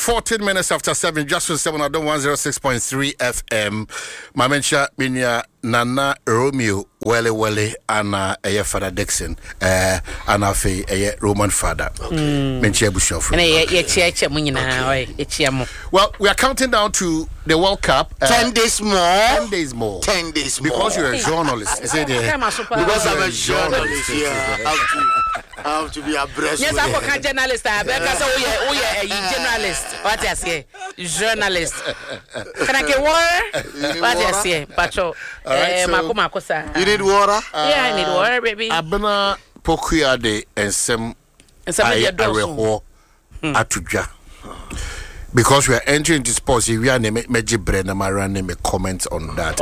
14 minutes after 7, just on 7, I don't 106.3 FM. My mention, Minya Nana Romeo, Wele, and Father Dixon, and a Roman father. Well, we are counting down to the World Cup. 10 days more. 10 days more. 10 days more. Because you're a journalist. Because I'm a journalist. I have to be abreast. Yes, I'm a journalist. Because we are a generalist. What I say? Journalist. Can I get water? What I say? Pacho. You need water? Yeah, I need water, baby. Abena Pokuade and some Areho Atuja. Because we are entering into sports, we are name a comment on that.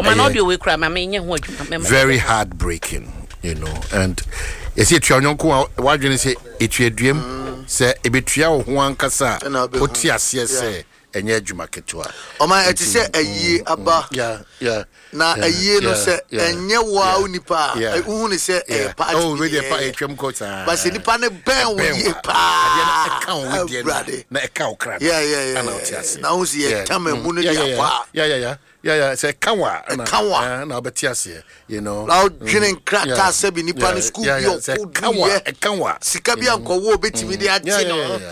Very heartbreaking, you know. And you see, why do you say it's your dream? Say, a bit one cassa, what yes, say, and yet you market to her. Oh, my, it is a year about. Yeah. Now a year no say, and you wow nipa. I only say, oh, really a pie, but see the panel bang with you, pa. Na cow crab. Yeah. Now see a camel moon. Yeah. Say kawa. Now, but yes, you know. Now, drinking crack, seven nipan school. Say kawa. Sikabian ko wo beti me de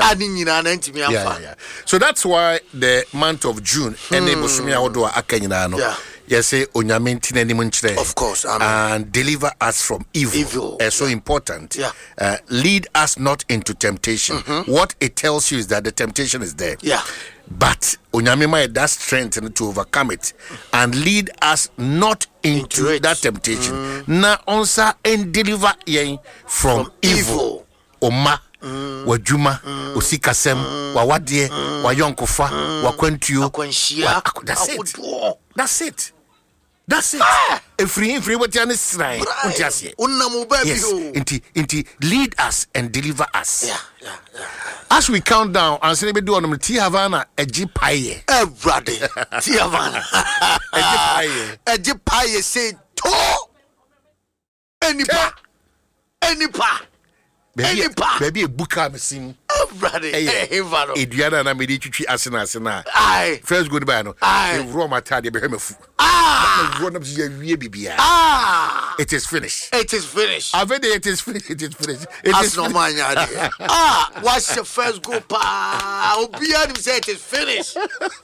So that's why the month of June, of course, and deliver us from evil. So important. Lead us not into temptation. What it tells you is that the temptation is there. But Onyamima that strength to overcome it and lead us not into that temptation. Na onsa and deliver ye from evil. Oma. Wajuma, Usikasem, Wawadie, Wayonkofa, Wakwentu. That's it. Free what you understand. Yes, inti lead us and deliver us. As we count down and say we do on T Havana a jipaye. Brother. T Havana. A jipaye say to any pa. Baby, a book I'm seeing. Brother, Adriana and Medici Asina. First goodbye. No, Roma Tadi Behemoth. Grown up here, it is finished. It is finished. I've read it is finished. It is no man. What's your first go? I'll be able to say it is finished.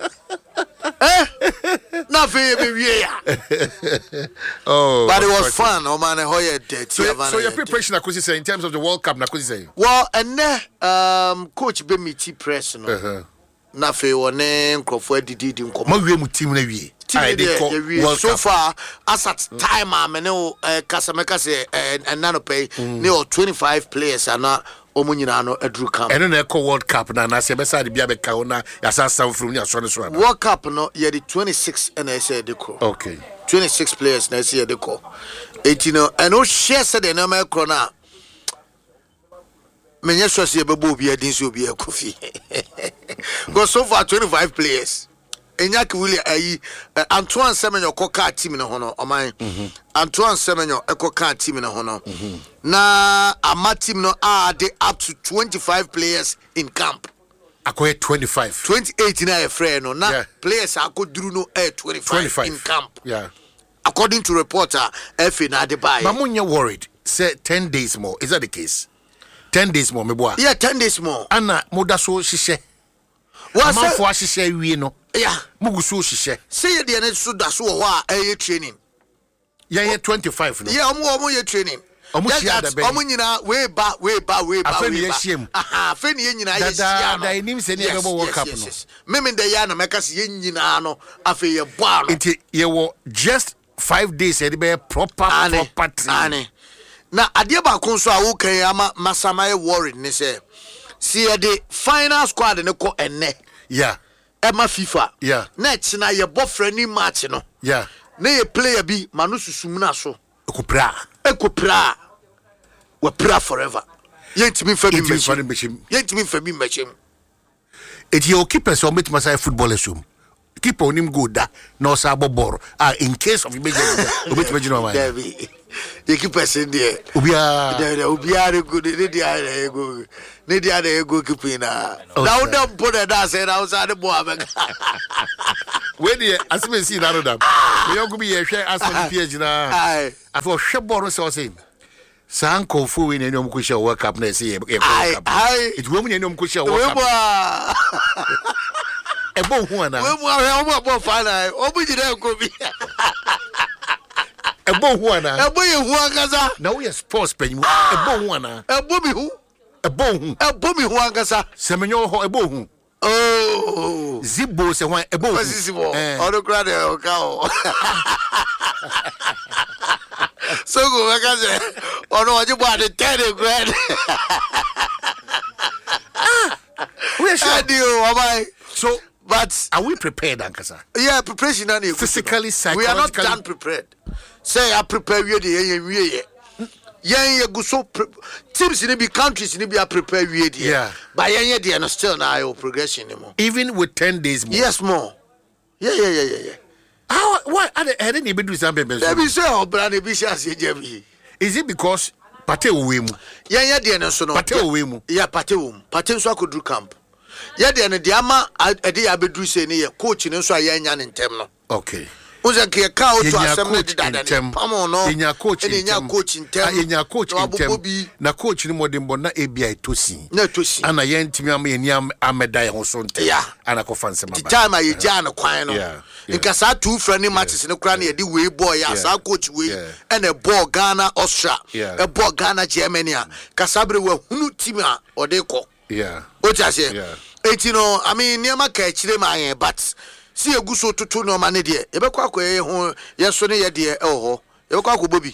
Oh, but it was fun. Oh man, so your preparation, I could say, in terms of the World Cup, I could say. Well, and coach Bemiti press no. Nafe one Crawford did in team so far as at time I know Casameka say and nano pay near 25 players are not Omunino a Drew Camp. And then echo World Cup now I say beside the Biabe Kauna as some from your son. World Cup no yeah the 26 and I said the call. Okay. 26 players next year the call. 18 and no share said the number corner. Many so see a baby didn't so be a coffee. Go so far 25 players. Enyaki Willie Antoine Semenyo koka team in a honor or mine. Antoine Semenyo koka team in a honor. Na ama team no they up to 25 players in camp. I call 25. 28 in a friend no na players I could do no 25 in camp. Yeah. According to reporter F na Adebayo. Mamunya worried. Say 10 days more. Is that the case? 10 days more, me boy. Yeah, 10 days more. Anna modaso shishe. What's that for shishe we no? Yeah. Mugusu shishe. Say the next so that's what training. Yeah, 25 no. Yeah, omo training. Omo nyina way back. Aha, feni nyina yes. Da nim se ne bebo World Cup no. Meme de ya na meka se nyina no afi ye boa no. It ye wo just 5 days e be proper training. Na adie ba kon so a wo kan ama masama e worried ne say see the final squad ne ko enne. Yeah. Emma FIFA. Yeah. Next na ye bofra ni match no. Yeah. Na ye player bi manu susum na so. Ekopra. We pray forever. Yentimi fa bi machine. Yentimi fa bi machine. It your keepers or meet masai footballers room. keep on him good that no sabo bor. In case of emergency, you keep person there. Ubia good. Need the go keeping. Now don't put it as outside the boy. When you as we see that of them, you could be a share as on PH now. I for Shebor so saying. Sanko fu in any kusha work up next year. It's women in kusha work up. A bon one. A bon one. A boy who gaza. Now we are sports pen. A bon one. A bobby who? A bon. A bobby who gaza. Semenyo ho a bon. Oh, Zibo se one a bon. All the crowd cow. So go back and say, oh no, you bought the 10 grand. Where's your so, but are we prepared, Ankasa? Yeah, preparation and physically, psychologically. We are not done prepared. Say, I prepare you the yeah, go so teams in the countries in the prepare you yeah. But yeah, and still now progression anymore. Even with 10 days more. Yes, more. Yeah. How? Why? I didn't even do something. Let me say, is it because Pate Uwemu? Yeah, dear, no, so Pate Uwemu. Yeah, Pate Pate so I could do camp. Yeah, dear, the Ama, I did Abedu say near coaching, and so I yan in Temno. Okay. Was a cow to assembly that Pamono in your coach in your coach in your coach na coach in more than Bona ABI to see. No to see. And I yen Timmy and Yam Amedai on Sunday. Yeah, and I can find some time I Jan Aquino. Yeah. In Casa 2 friendly matches in the cranny, the way boy, as our coach way, and a ball Ghana Austria, a ball Ghana Germany, Casabre were Hunu Tima or Deco. Yeah. What I say? Yeah. 18, I mean, near my catch them, but. See a good so to no man, dear. Ebekwa ko yesone ye de ho. Ebekwa ko bobi.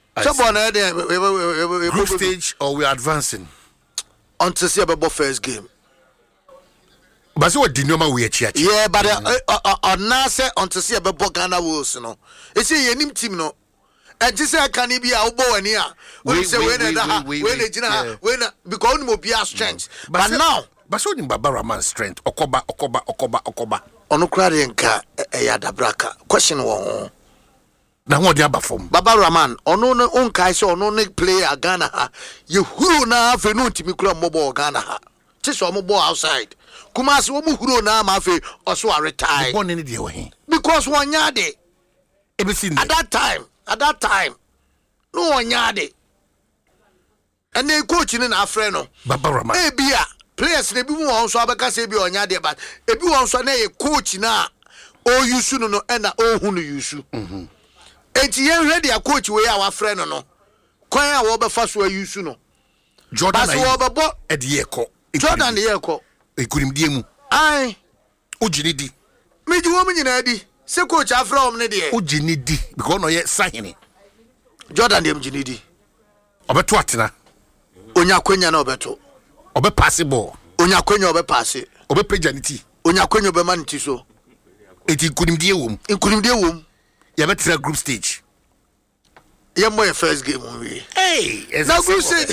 Group stage or we are advancing until see about first game. But so what the normal we chia. Yeah, but on now say until see about Ghana Wolves no. E say yenim team no. And just say can be a bo ani a. We say when because no be our strength. But now but so in Baba Rahman strength Okoba ono krade nka ya dabraka question won na ho de aba form Baba Rahman ono no onkai se ono ne player Ghana ha ye huru na afa no ntimi kura mobile Ghana ha tiso mobile outside kuma se wo mu huru na ma afa oso a retire born in the way because one yade everything at that time no one yade and the coach ni na afre no Baba Rahman e bia players ne bi mu won so abeka se bi onya de but e bi won so na ye coach na o yusu no na o hu no yusu enti ye ready a coach we a wa frɛ no kwan a wo be fa so yusu no Jordan wo be bo e de yekɔ Jordan de yekɔ e kurim die mu ai o gini di me ji wo mu nyina di se coach afrɛ om ne de o gini di because no ye sahene Jordan de gini di obeto atena onya kwanya na obeto obe possible onya kwenya obe passe obe pejaniti onya kwenya obe maniti so eti kunimdie wom ya betra group stage ya mo first game we hey na group stage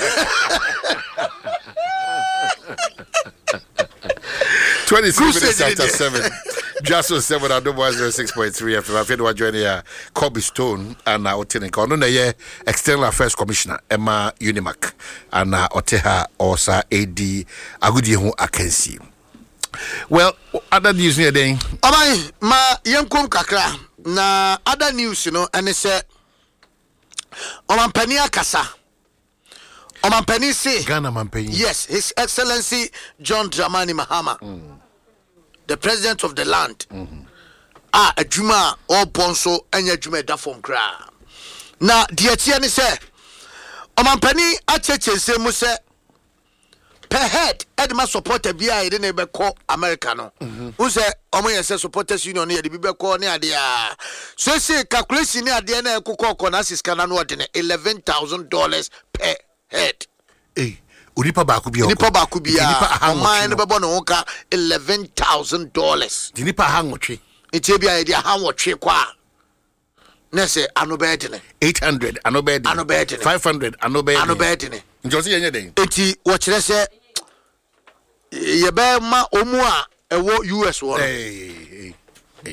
27 just so 7 and 106.3 FM after we join here Kobe Stone and Otenika no na ye external affairs commissioner Emma Unimac and Oteha Osa AD agudi hu akansi. Well, other news near then amai ma yenkom kakra na other news no and say omampani akasa omampani say Ghana mampani yes His Excellency John Dramani Mahama the president of the land adwuma or bonso anya adwuma da form kra na de tie ne say omampani achechese mu say per head edma supporter bia ide na be call America no who say omoyese supporters union na de be call ne ade a so say calculation ne ade na ekokọ na siska na ode ne $11,000 per head Unipa baku bia man be bo no ka $11,000 Unipa hangotwe enti bia e dia hangotwe kwa na say anobed ne 800 anobed 500 anobed ne njosi yenye den enti wo kire se ye be ma omu a ewo US wo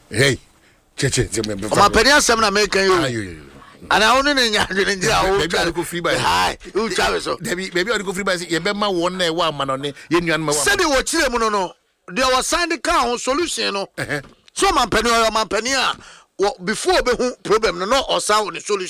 Hey, Omampani asɛm na meka yo. Ana wonu ne nya adwene ngira wo. Baby I go free by. Hi, you travel so. Baby I go free by. Ye be ma won na e wa ma no ne ye nuan ma wa. Said wo kire mu no. There was sign the car solution no. So Omampani a before be problem no or sound solution.